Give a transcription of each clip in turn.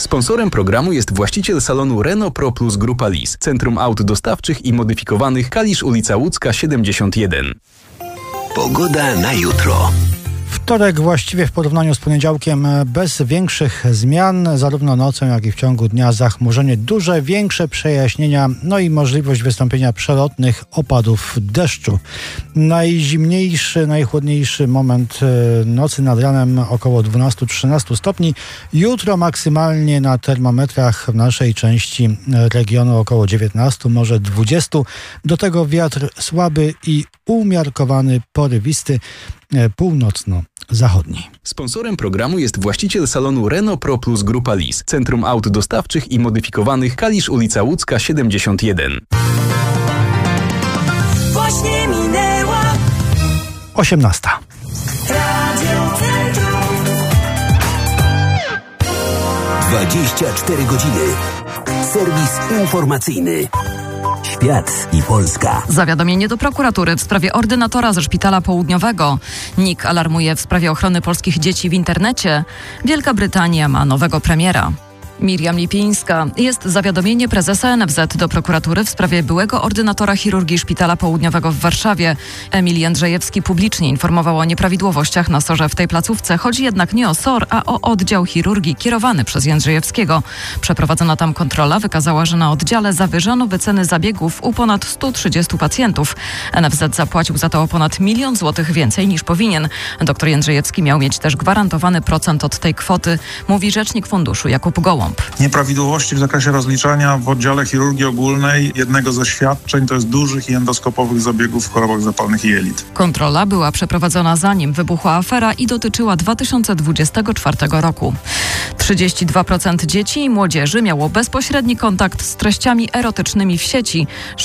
Sponsorem programu jest właściciel salonu Renault Pro Plus Grupa Lis, Centrum Aut Dostawczych i Modyfikowanych, Kalisz, ulica Łódzka 71. Pogoda na jutro. Wtorek właściwie w porównaniu z poniedziałkiem bez większych zmian, zarówno nocą, jak i w ciągu dnia zachmurzenie duże, większe przejaśnienia, no i możliwość wystąpienia przelotnych opadów deszczu. Najzimniejszy, najchłodniejszy moment nocy nad ranem około 12-13 stopni. Jutro maksymalnie na termometrach w naszej części regionu około 19, może 20. Do tego wiatr słaby i umiarkowany, porywisty, północno-zachodni. Sponsorem programu jest właściciel salonu Renault Pro Plus Grupa Lis, Centrum Aut Dostawczych i Modyfikowanych, Kalisz, ulica Łódzka 71. Właśnie minęła 18. Radio Centrum. 24 godziny. Serwis informacyjny. Świat i Polska. Zawiadomienie do prokuratury w sprawie ordynatora ze Szpitala Południowego. NIK alarmuje w sprawie ochrony polskich dzieci w internecie. Wielka Brytania ma nowego premiera. Miriam Lipińska. Jest zawiadomienie prezesa NFZ do prokuratury w sprawie byłego ordynatora chirurgii Szpitala Południowego w Warszawie. Emil Jędrzejewski publicznie informował o nieprawidłowościach na SOR-ze w tej placówce. Chodzi jednak nie o SOR, a o oddział chirurgii kierowany przez Jędrzejewskiego. Przeprowadzona tam kontrola wykazała, że na oddziale zawyżono wyceny zabiegów u ponad 130 pacjentów. NFZ zapłacił za to o ponad 1 000 000 złotych więcej niż powinien. Doktor Jędrzejewski miał mieć też gwarantowany procent od tej kwoty, mówi rzecznik funduszu Jakub Gołąb. Nieprawidłowości w zakresie rozliczania w oddziale chirurgii ogólnej jednego ze świadczeń to jest dużych i endoskopowych zabiegów w chorobach zapalnych jelit. Kontrola była przeprowadzona zanim wybuchła afera i dotyczyła 2024 roku. 32% dzieci i młodzieży miało bezpośredni kontakt z treściami erotycznymi w sieci.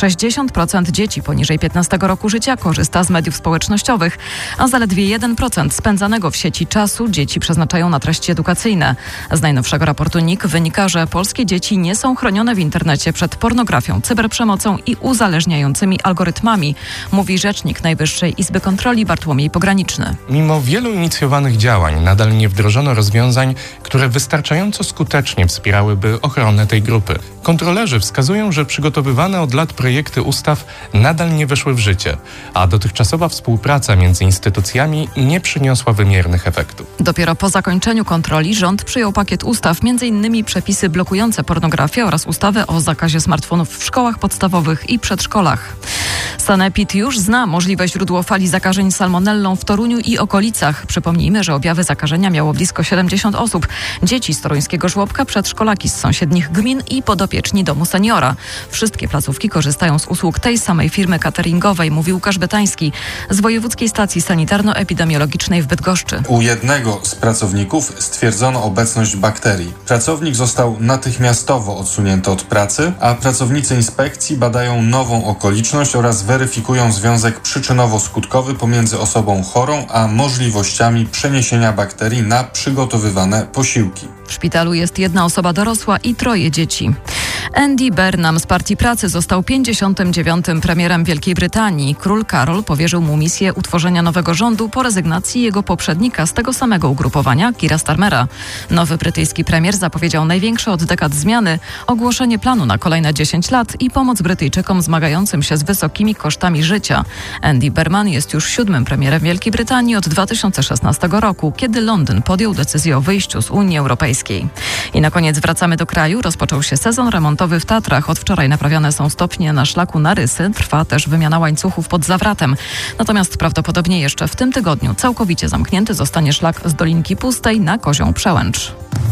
60% dzieci poniżej 15 roku życia korzysta z mediów społecznościowych, a zaledwie 1% spędzanego w sieci czasu dzieci przeznaczają na treści edukacyjne. Z najnowszego raportu NIK wynika, że polskie dzieci nie są chronione w internecie przed pornografią, cyberprzemocą i uzależniającymi algorytmami, mówi rzecznik Najwyższej Izby Kontroli Bartłomiej Pograniczny. Mimo wielu inicjowanych działań nadal nie wdrożono rozwiązań, które wystarczająco skutecznie wspierałyby ochronę tej grupy. Kontrolerzy wskazują, że przygotowywane od lat projekty ustaw nadal nie weszły w życie, a dotychczasowa współpraca między instytucjami nie przyniosła wymiernych efektów. Dopiero po zakończeniu kontroli rząd przyjął pakiet ustaw, m.in. przepisy blokujące pornografię oraz ustawę o zakazie smartfonów w szkołach podstawowych i przedszkolach. Sanepid już zna możliwe źródło fali zakażeń salmonellą w Toruniu i okolicach. Przypomnijmy, że objawy zakażenia miało blisko 70 osób. Dzieci z toruńskiego żłobka, przedszkolaki z sąsiednich gmin i podopieczni domu seniora. Wszystkie placówki korzystają z usług tej samej firmy cateringowej, mówi Łukasz Bytański z Wojewódzkiej Stacji Sanitarno-Epidemiologicznej w Bydgoszczy. U jednego z pracowników stwierdzono obecność bakterii. Pracownik został natychmiastowo odsunięty od pracy, a pracownicy inspekcji badają nową okoliczność oraz weryfikują związek przyczynowo-skutkowy pomiędzy osobą chorą a możliwościami przeniesienia bakterii na przygotowywane posiłki. W szpitalu jest 1 osoba dorosła i 3 dzieci. Andy Burnham z Partii Pracy został 59. premierem Wielkiej Brytanii. Król Karol powierzył mu misję utworzenia nowego rządu po rezygnacji jego poprzednika z tego samego ugrupowania, Keira Starmera. Nowy brytyjski premier zapowiedział największe od dekad zmiany, ogłoszenie planu na kolejne 10 lat i pomoc Brytyjczykom zmagającym się z wysokimi kosztami życia. Andy Burnham jest już 7. premierem Wielkiej Brytanii od 2016 roku, kiedy Londyn podjął decyzję o wyjściu z Unii Europejskiej. I na koniec wracamy do kraju. Rozpoczął się sezon remontowy w Tatrach. Od wczoraj naprawiane są stopnie na szlaku na Rysy. Trwa też wymiana łańcuchów pod Zawratem. Natomiast prawdopodobnie jeszcze w tym tygodniu całkowicie zamknięty zostanie szlak z Dolinki Pustej na Kozią Przełęcz.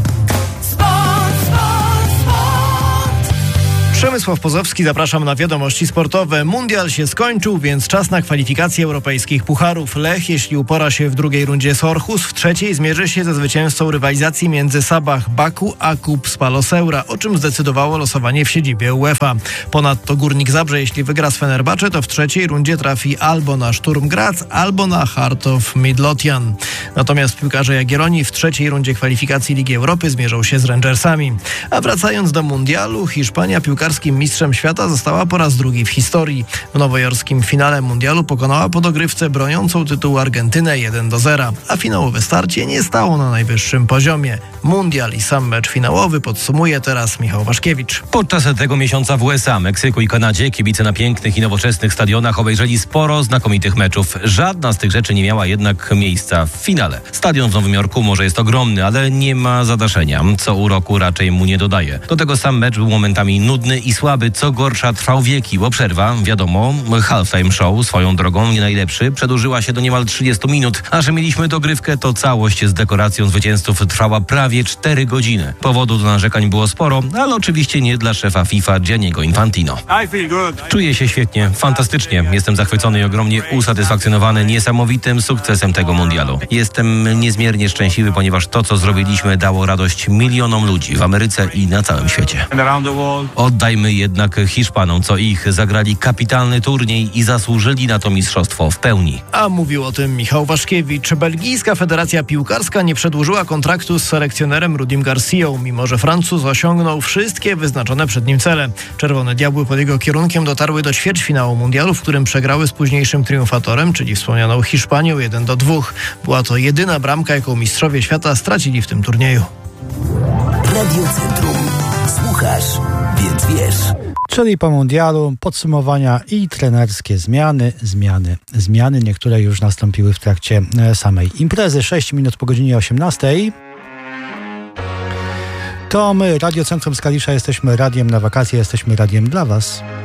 Przemysław Pozowski, zapraszam na wiadomości sportowe. Mundial się skończył, więc czas na kwalifikacje europejskich pucharów. Lech, jeśli upora się w drugiej rundzie z Orhus, w trzeciej zmierzy się ze zwycięzcą rywalizacji między Sabah Baku a KUB Spaloseura, o czym zdecydowało losowanie w siedzibie UEFA. Ponadto Górnik Zabrze, jeśli wygra z Fenerbahce, to w trzeciej rundzie trafi albo na Sturm Graz, albo na Heart of Midlothian. Natomiast piłkarze Jagiellonii w trzeciej rundzie kwalifikacji Ligi Europy zmierzą się z Rangersami. A wracając do Mundialu, Hiszpania piłkarskim mistrzem świata została po raz drugi w historii. W nowojorskim finale Mundialu pokonała po dogrywce broniącą tytułu Argentynę 1-0, a finałowe starcie nie stało na najwyższym poziomie. Mundial i sam mecz finałowy podsumuje teraz Michał Waszkiewicz. Podczas tego miesiąca w USA, Meksyku i Kanadzie kibice na pięknych i nowoczesnych stadionach obejrzeli sporo znakomitych meczów. Żadna z tych rzeczy nie miała jednak miejsca w finale. Stadion w Nowym Jorku może jest ogromny, ale nie ma zadaszenia, co uroku raczej mu nie dodaje. Do tego sam mecz był momentami nudny i słaby, co gorsza trwał wieki, bo przerwa, wiadomo, halftime show swoją drogą nie najlepszy, przedłużyła się do niemal 30 minut, a że mieliśmy dogrywkę, to całość z dekoracją zwycięzców trwała prawie 4 godziny. Powodu do narzekań było sporo, ale oczywiście nie dla szefa FIFA Gianniego Infantino. Czuję się świetnie, fantastycznie. Jestem zachwycony i ogromnie usatysfakcjonowany niesamowitym sukcesem tego mundialu. Jestem niezmiernie szczęśliwy, ponieważ to, co zrobiliśmy, dało radość milionom ludzi w Ameryce i na całym świecie. Oddajmy jednak Hiszpanom, co ich, zagrali kapitalny turniej i zasłużyli na to mistrzostwo w pełni. A mówił o tym Michał Waszkiewicz. Belgijska Federacja Piłkarska nie przedłużyła kontraktu z selekcjonerem Rudim Garcją, mimo że Francuz osiągnął wszystkie wyznaczone przed nim cele. Czerwone Diabły pod jego kierunkiem dotarły do ćwierćfinału mundialu, w którym przegrały z późniejszym triumfatorem, czyli wspomnianą Hiszpanią 1-2. Była to jedyna bramka, jaką mistrzowie świata stracili w tym turnieju. Radio Centrum. Słuchasz, więc wiesz. Czyli po mundialu podsumowania i trenerskie zmiany. Niektóre już nastąpiły w trakcie samej imprezy. 6 minut po godzinie 18. To my, Radio Centrum z Kalisza, jesteśmy radiem na wakacje, jesteśmy radiem dla Was.